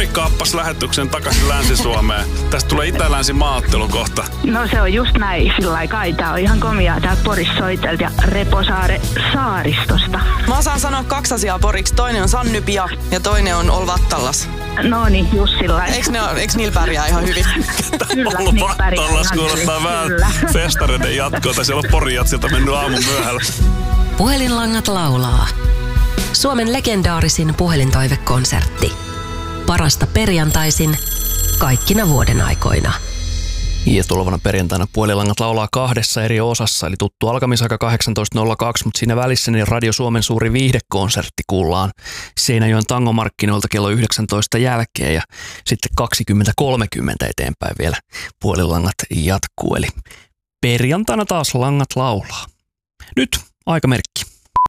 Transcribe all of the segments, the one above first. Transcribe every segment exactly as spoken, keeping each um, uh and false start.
Pori kaappasi lähetyksen takaisin Länsi-Suomeen. Tästä tulee Itä-Länsi-maaottelu kohta. No se on just näin, sillä lailla kai. Tää on ihan komiaa täältä Porissa soitelta ja Reposaare saaristosta. Mä osaan sanoa kaksi asiaa poriksi. Toinen on Sannypia ja toinen on Olvattallas. No niin, just sillä lailla. Eiks, ne, eiks niillä pärjää ihan hyvin? Kyllä, Olvattallas kuulostaa vähän festareiden jatkoa. Siellä on Porijatsilta mennyt aamun myöhällä. Puhelinlangat laulaa. Suomen legendaarisin puhelintoivekonsertti. Parasta perjantaisin kaikkina vuoden aikoina. Ja tulevana perjantaina Puhelinlangat laulaa kahdessa eri osassa, eli tuttu alkamisaika kahdeksantoista nolla kaksi, mutta siinä välissä niin Radio Suomen suuri viihdekonsertti kuullaan Seinäjoen tangomarkkinoilta kello yhdeksäntoista jälkeen ja sitten kaksikymmentä kolmekymmentä eteenpäin vielä Puhelinlangat jatkuu, eli perjantaina taas langat laulaa. Nyt aikamerkki.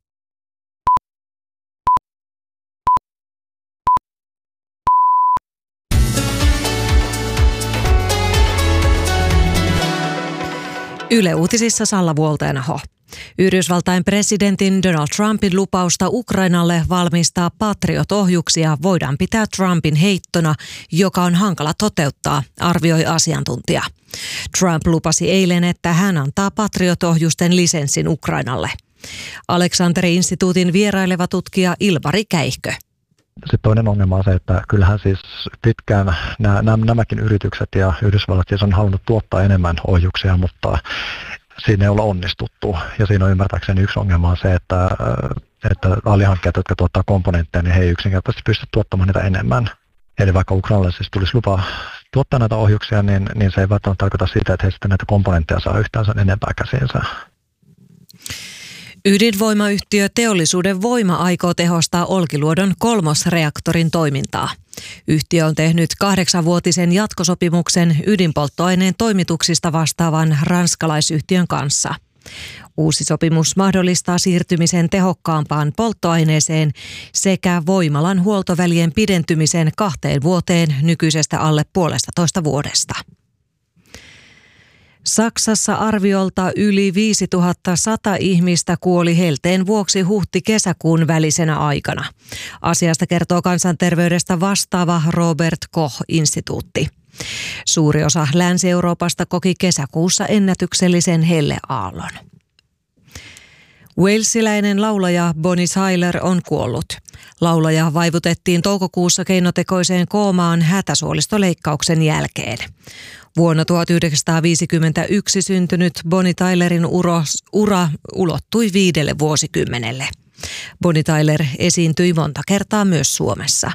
Yle Uutisissa Salla Vuolteenaho. Yhdysvaltain presidentin Donald Trumpin lupausta Ukrainalle valmistaa Patriot-ohjuksia voidaan pitää Trumpin heittona, joka on hankala toteuttaa, arvioi asiantuntija. Trump lupasi eilen, että hän antaa Patriot-ohjusten lisenssin Ukrainalle. Aleksanteri-instituutin vieraileva tutkija Ilvari Käihkö. Sitten toinen ongelma on se, että kyllähän siis pitkään nämä, nämäkin yritykset ja Yhdysvallat siis on halunnut tuottaa enemmän ohjuksia, mutta siinä ei olla onnistuttu. Ja siinä on ymmärtääkseni yksi ongelma on se, että, että alihankkijat, jotka tuottaa komponentteja, niin he ei yksinkertaisesti pysty tuottamaan niitä enemmän. Eli vaikka Ukrainalle siis tulisi lupa tuottaa näitä ohjuksia, niin, niin se ei välttämättä tarkoita sitä, että he sitten näitä komponentteja saa yhtään sen enempää käsiinsä. Ydinvoimayhtiö Teollisuuden Voima aikoo tehostaa Olkiluodon kolmosreaktorin toimintaa. Yhtiö on tehnyt kahdeksanvuotisen jatkosopimuksen ydinpolttoaineen toimituksista vastaavan ranskalaisyhtiön kanssa. Uusi sopimus mahdollistaa siirtymisen tehokkaampaan polttoaineeseen sekä voimalan huoltovälien pidentymisen kahteen vuoteen nykyisestä alle puolestatoista vuodesta. Saksassa arviolta yli viisituhattasata ihmistä kuoli helteen vuoksi huhti-kesäkuun välisenä aikana. Asiasta kertoo kansanterveydestä vastaava Robert Koch-instituutti. Suuri osa Länsi-Euroopasta koki kesäkuussa ennätyksellisen helleaallon. Walesiläinen laulaja Bonnie Tyler on kuollut. Laulaja vaivutettiin toukokuussa keinotekoiseen koomaan hätäsuolistoleikkauksen jälkeen. Vuonna tuhatyhdeksänsataaviisikymmentäyksi syntynyt Bonnie Tylerin uro, ura ulottui viidelle vuosikymmenelle. Bonnie Tyler esiintyi monta kertaa myös Suomessa.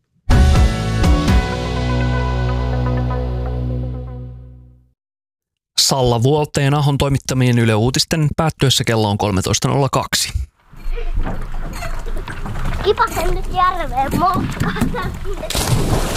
Salla Vuolteenahon toimittamien Yle Uutisten päättyessä kello on kolmetoista nolla kaksi. Kipasen nyt järveen moukkaan.